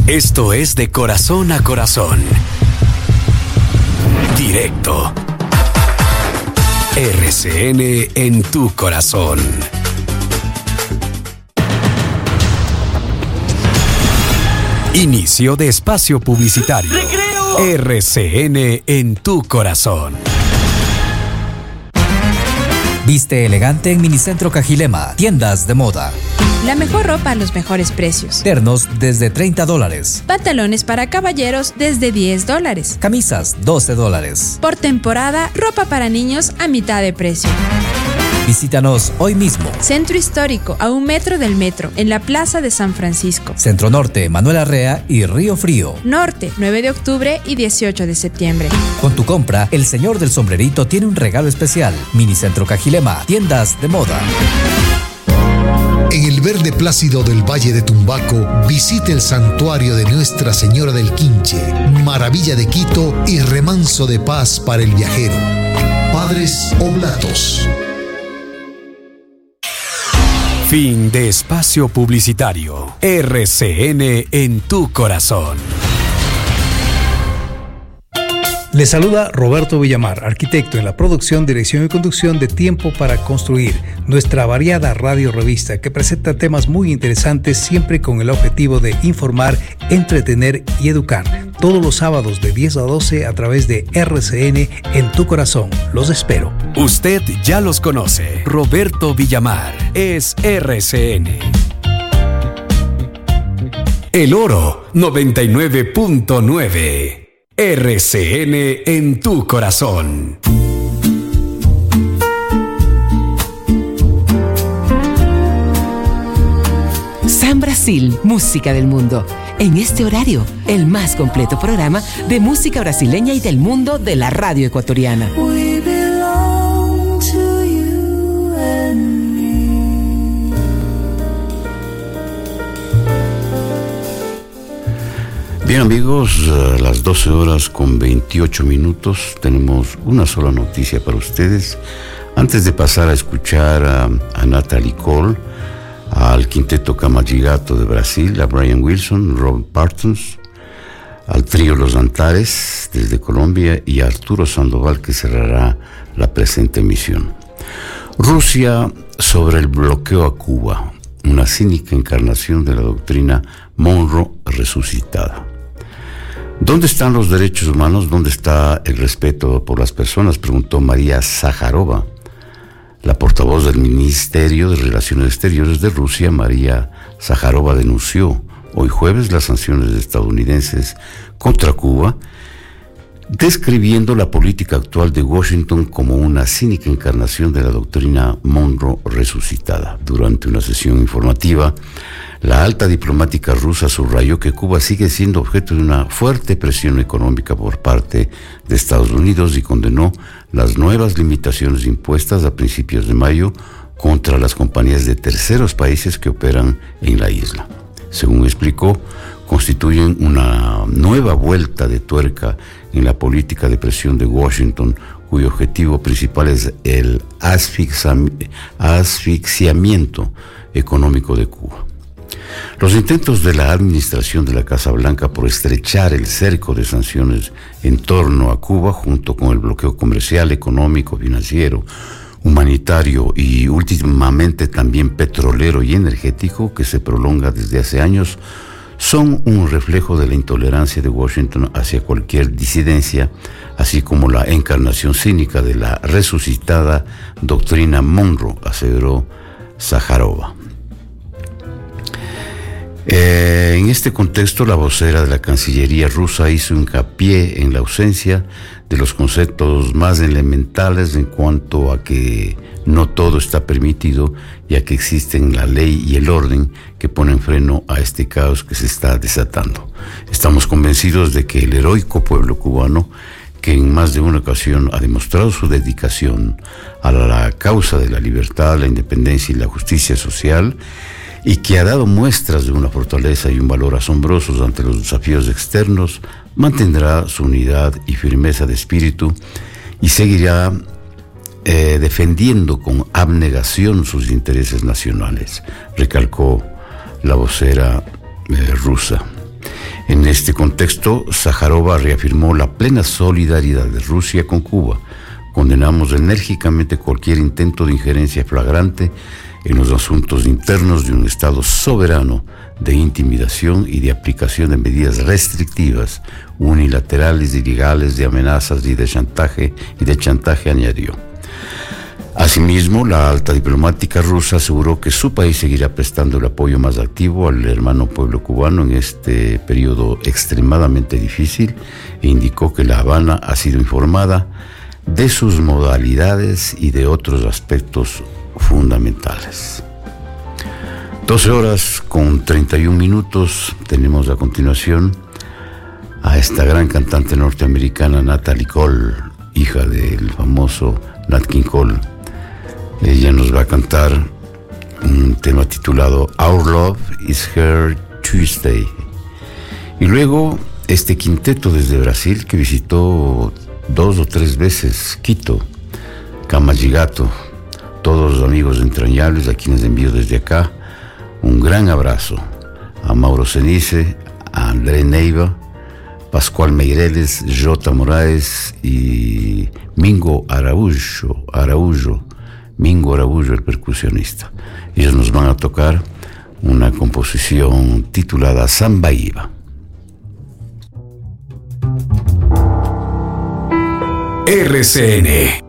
Esto es De Corazón a Corazón. Directo. RCN en tu corazón. Inicio de espacio publicitario. ¡Recreo! RCN en tu corazón. Viste elegante en Minicentro Cajilema, tiendas de moda. La mejor ropa a los mejores precios. Ternos desde $30. Pantalones para caballeros desde $10. Camisas, $12. Por temporada, ropa para niños a mitad de precio. Visítanos hoy mismo. Centro Histórico, a 1 metro del metro, en la Plaza de San Francisco. Centro Norte, Manuel Arrea y Río Frío. Norte, 9 de octubre y 18 de septiembre. Con tu compra, el señor del sombrerito tiene un regalo especial. Minicentro Cajilema, tiendas de moda. En el verde plácido del Valle de Tumbaco, visite el santuario de Nuestra Señora del Quinche, maravilla de Quito y remanso de paz para el viajero. Padres Oblatos. Fin de espacio publicitario. RCN en tu corazón. Le saluda Roberto Villamar, arquitecto en la producción, dirección y conducción de Tiempo para Construir, nuestra variada radio revista que presenta temas muy interesantes siempre con el objetivo de informar, entretener y educar. Todos los sábados de 10 a 12 a través de RCN en tu corazón. Los espero. Usted ya los conoce. Roberto Villamar es RCN. El Oro 99.9. RCN en tu corazón. San Brasil, música del mundo. En este horario, el más completo programa de música brasileña y del mundo de la radio ecuatoriana. We belong to you and me. Bien amigos, a las 12 horas con 28 minutos tenemos una sola noticia para ustedes. Antes de pasar a escuchar a Natalie Cole, al quinteto Camagigato de Brasil, a Brian Wilson, Rob Partons, al trío Los Antares desde Colombia y a Arturo Sandoval, que cerrará la presente emisión. Rusia sobre el bloqueo a Cuba, una cínica encarnación de la doctrina Monroe resucitada. ¿Dónde están los derechos humanos? ¿Dónde está el respeto por las personas?, preguntó María Zaharova. La portavoz del Ministerio de Relaciones Exteriores de Rusia, María Zaharova, denunció hoy jueves las sanciones estadounidenses contra Cuba, describiendo la política actual de Washington como una cínica encarnación de la doctrina Monroe resucitada. Durante una sesión informativa, la alta diplomática rusa subrayó que Cuba sigue siendo objeto de una fuerte presión económica por parte de Estados Unidos y condenó las nuevas limitaciones impuestas a principios de mayo contra las compañías de terceros países que operan en la isla. Según explicó, constituyen una nueva vuelta de tuerca en la política de presión de Washington, cuyo objetivo principal es el asfixiamiento económico de Cuba. Los intentos de la administración de la Casa Blanca por estrechar el cerco de sanciones en torno a Cuba, junto con el bloqueo comercial, económico, financiero, humanitario y últimamente también petrolero y energético que se prolonga desde hace años, son un reflejo de la intolerancia de Washington hacia cualquier disidencia, así como la encarnación cínica de la resucitada doctrina Monroe, aseveró Zaharova. En este contexto, la vocera de la Cancillería rusa hizo hincapié en la ausencia de los conceptos más elementales en cuanto a que no todo está permitido, ya que existen la ley y el orden que ponen freno a este caos que se está desatando. Estamos convencidos de que el heroico pueblo cubano, que en más de una ocasión ha demostrado su dedicación a la causa de la libertad, la independencia y la justicia social, y que ha dado muestras de una fortaleza y un valor asombrosos ante los desafíos externos, mantendrá su unidad y firmeza de espíritu y seguirá defendiendo con abnegación sus intereses nacionales, recalcó la vocera rusa. En este contexto, Sájarova reafirmó la plena solidaridad de Rusia con Cuba. Condenamos enérgicamente cualquier intento de injerencia flagrante en los asuntos internos de un Estado soberano, de intimidación y de aplicación de medidas restrictivas, unilaterales, ilegales, de amenazas y de chantaje, añadió. Asimismo, la alta diplomática rusa aseguró que su país seguirá prestando el apoyo más activo al hermano pueblo cubano en este periodo extremadamente difícil e indicó que La Habana ha sido informada de sus modalidades y de otros aspectos fundamentales. 12 horas con 31 minutos. Tenemos a continuación a esta gran cantante norteamericana Natalie Cole, hija del famoso Nat King Cole. Ella nos va a cantar un tema titulado Our Love is Here Tuesday. Y luego este quinteto desde Brasil que visitó 2 o 3 veces Quito, Camajigato, todos los amigos entrañables a quienes envío desde acá un gran abrazo, a Mauro Cenice, a André Neiva, Pascual Meireles, Jota Moraes y Mingo Araújo, el percusionista. Ellos nos van a tocar una composición titulada Samba Iba. RCN